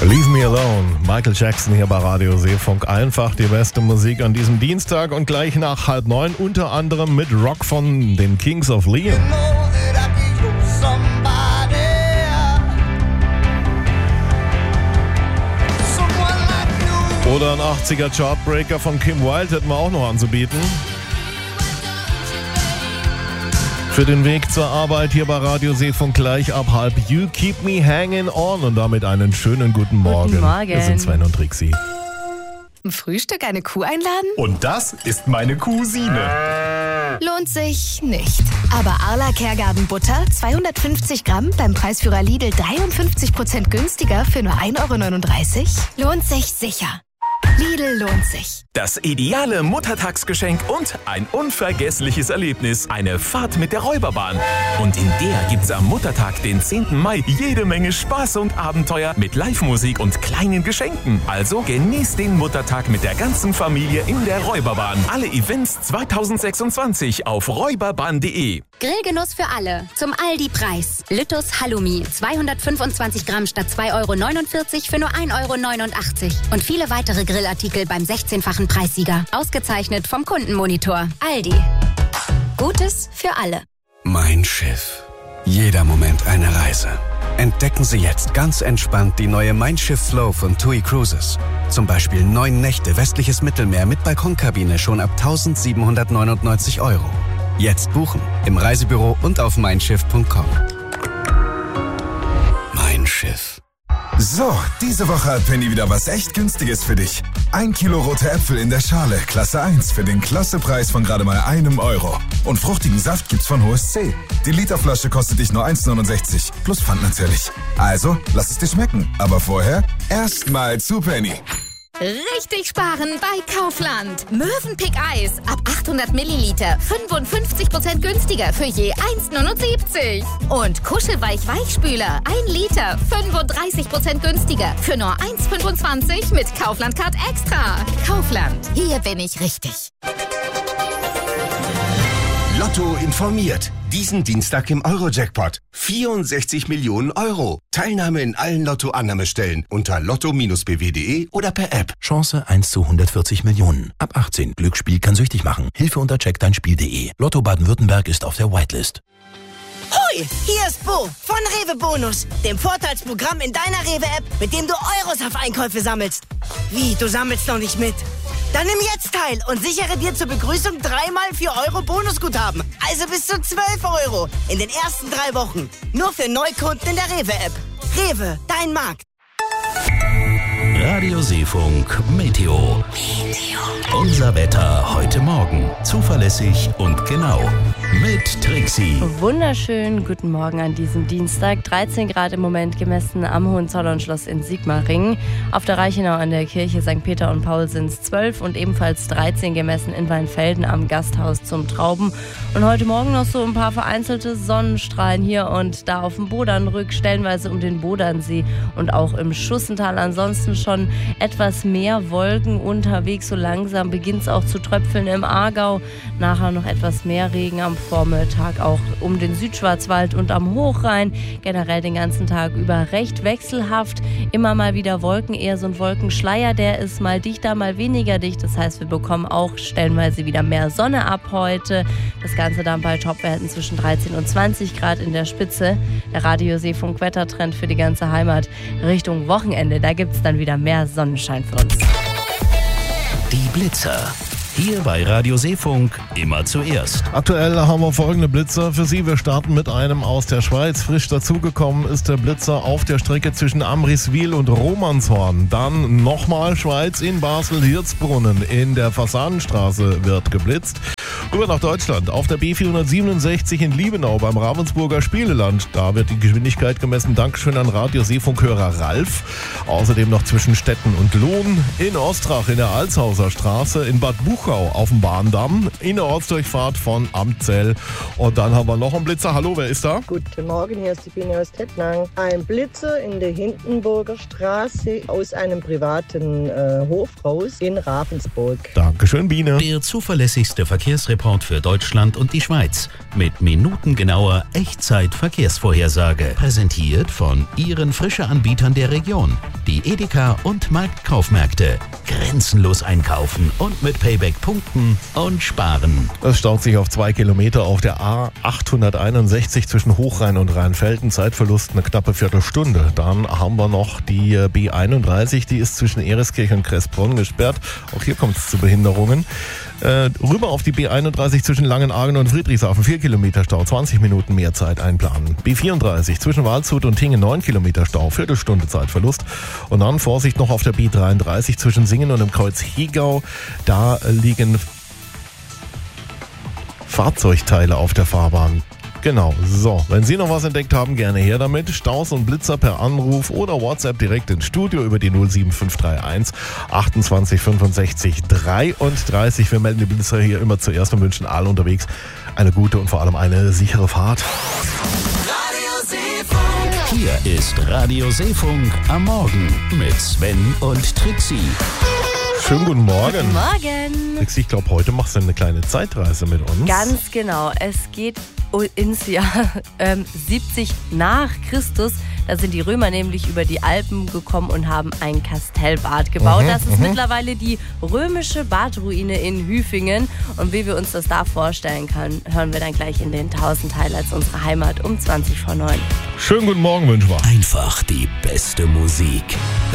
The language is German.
Leave Me Alone, Michael Jackson hier bei Radio Seefunk. Einfach die beste Musik an diesem Dienstag und gleich nach 8:30 unter anderem mit Rock von den Kings of Leon. Oder ein 80er Chartbreaker von Kim Wilde hätten wir auch noch anzubieten. Für den Weg zur Arbeit hier bei Radio Seefunk gleich ab 12:30 You Keep Me Hanging On und damit einen schönen guten Morgen. Guten Morgen. Wir sind Sven und Trixie. Zum Frühstück eine Kuh einladen? Und das ist meine Cousine. Lohnt sich nicht. Aber Arla Kergarten Butter, 250 Gramm, beim Preisführer Lidl 53% günstiger für nur 1,39 €? Lohnt sich sicher. Lidl lohnt sich. Das ideale Muttertagsgeschenk und ein unvergessliches Erlebnis. Eine Fahrt mit der Räuberbahn. Und in der gibt's am Muttertag, den 10. Mai, jede Menge Spaß und Abenteuer mit Live-Musik und kleinen Geschenken. Also genießt den Muttertag mit der ganzen Familie in der Räuberbahn. Alle Events 2026 auf räuberbahn.de. Grillgenuss für alle. Zum Aldi-Preis. Lüttus Halloumi. 225 Gramm statt 2,49 € für nur 1,89 €. Und viele weitere Grillartikel beim 16-fachen Preissieger. Ausgezeichnet vom Kundenmonitor. Aldi. Gutes für alle. Mein Schiff. Jeder Moment eine Reise. Entdecken Sie jetzt ganz entspannt die neue Mein Schiff Flow von TUI Cruises. Zum Beispiel 9 Nächte westliches Mittelmeer mit Balkonkabine schon ab 1.799 €. Jetzt buchen im Reisebüro und auf meinschiff.com. Mein Schiff. So, diese Woche hat Penny wieder was echt Günstiges für dich. 1 Kilo rote Äpfel in der Schale, Klasse 1, für den Klassepreis von gerade mal €1. Und fruchtigen Saft gibt's von Hohes C. Die Literflasche kostet dich nur 1,69, plus Pfand natürlich. Also, lass es dir schmecken. Aber vorher erstmal zu Penny. Richtig sparen bei Kaufland. Mövenpick Eis ab 800 Milliliter 55% günstiger für je 1,79 €. Und Kuschelweich Weichspüler 1 Liter 35% günstiger für nur 1,25 € mit Kaufland Card Extra. Kaufland, hier bin ich richtig. Lotto informiert. Diesen Dienstag im Euro-Jackpot. 64 Millionen €. Teilnahme in allen Lotto-Annahmestellen unter lotto-bw.de oder per App. Chance 1 zu 140 Millionen. Ab 18. Glücksspiel kann süchtig machen. Hilfe unter checkdeinspiel.de. Lotto Baden-Württemberg ist auf der Whitelist. Hoi, hier ist Bo von Rewe Bonus, dem Vorteilsprogramm in deiner Rewe-App, mit dem du Euros auf Einkäufe sammelst. Wie, du sammelst noch nicht mit? Dann nimm jetzt teil und sichere dir zur Begrüßung 3x 4 € Bonusguthaben. Also bis zu 12 € in den ersten 3 Wochen. Nur für Neukunden in der Rewe-App. Rewe, dein Markt. Radio Seefunk Meteo. Unser Wetter heute Morgen. Zuverlässig und genau. Mit Trixie. Wunderschönen guten Morgen an diesem Dienstag. 13 Grad im Moment gemessen am Hohenzollernschloss in Sigmaringen. Auf der Reichenau an der Kirche St. Peter und Paul sind es 12 und ebenfalls 13 gemessen in Weinfelden am Gasthaus zum Trauben. Und heute Morgen noch so ein paar vereinzelte Sonnenstrahlen hier und da auf dem Bodernrück, stellenweise um den Bodernsee und auch im Schussental. Ansonsten schon etwas mehr Wolken unterwegs. So langsam beginnt es auch zu tröpfeln im Aargau. Nachher noch etwas mehr Regen am Vormittag auch um den Südschwarzwald und am Hochrhein. Generell den ganzen Tag über recht wechselhaft. Immer mal wieder Wolken, eher so ein Wolkenschleier. Der ist mal dichter, mal weniger dicht. Das heißt, wir bekommen auch stellenweise wieder mehr Sonne ab heute. Das Ganze dann bei Topwerten zwischen 13 und 20 Grad in der Spitze. Der Radio Seefunk Wettertrend für die ganze Heimat Richtung Wochenende. Da gibt es dann wieder mehr Sonnenschein für uns. Die Blitzer. Hier bei Radio Seefunk immer zuerst. Aktuell haben wir folgende Blitzer für Sie. Wir starten mit einem aus der Schweiz. Frisch dazugekommen ist der Blitzer auf der Strecke zwischen Amriswil und Romanshorn. Dann nochmal Schweiz in Basel-Hirzbrunnen. In der Fasanenstraße wird geblitzt. Rüber nach Deutschland. Auf der B467 in Liebenau beim Ravensburger Spieleland. Da wird die Geschwindigkeit gemessen. Dankeschön an Radio Seefunkhörer Ralf. Außerdem noch zwischen Stetten und Lohn. In Ostrach in der Alshauser Straße. In Bad Buchau auf dem Bahndamm. In der Ortsdurchfahrt von Amzell. Und dann haben wir noch einen Blitzer. Hallo, wer ist da? Guten Morgen, hier ist die Biene aus Tettnang. Ein Blitzer in der Hindenburger Straße aus einem privaten Hof raus in Ravensburg. Dankeschön, Biene. Der zuverlässigste Verkehrsreport für Deutschland und die Schweiz. Mit minutengenauer Echtzeit-Verkehrsvorhersage. Präsentiert von Ihren Frische-Anbietern der Region. Die Edeka und Marktkaufmärkte. Grenzenlos einkaufen und mit Payback punkten und sparen. Es staut sich auf 2 Kilometer auf der A861 zwischen Hochrhein und Rheinfelden. Zeitverlust eine knappe Viertelstunde. Dann haben wir noch die B31, die ist zwischen Ereskirch und Kressbronn gesperrt. Auch hier kommt es zu Behinderungen. Rüber auf die B31 zwischen Langenargen und Friedrichshafen, 4 Kilometer Stau, 20 Minuten mehr Zeit einplanen. B34 zwischen Waldshut und Tingen, 9 Kilometer Stau, Viertelstunde Zeitverlust. Und dann Vorsicht noch auf der B33 zwischen Singen und dem Kreuz Hegau. Da liegen Fahrzeugteile auf der Fahrbahn. Genau, so. Wenn Sie noch was entdeckt haben, gerne her damit. Staus und Blitzer per Anruf oder WhatsApp direkt ins Studio über die 07531 28 65 33. Wir melden die Blitzer hier immer zuerst und wünschen allen unterwegs eine gute und vor allem eine sichere Fahrt. Hier ist Radio Seefunk am Morgen mit Sven und Trixie. Schönen guten Morgen. Guten Morgen. Trixie, ich glaube, heute machst du eine kleine Zeitreise mit uns. Ganz genau. Es geht ins Jahr 70 nach Christus. Da sind die Römer nämlich über die Alpen gekommen und haben ein Kastellbad gebaut. Das ist mittlerweile die römische Badruine in Hüfingen. Und wie wir uns das da vorstellen können, hören wir dann gleich in den 1000 Highlights unserer Heimat um 20 vor 9. Schönen guten Morgen wünschen wir. Einfach die beste Musik.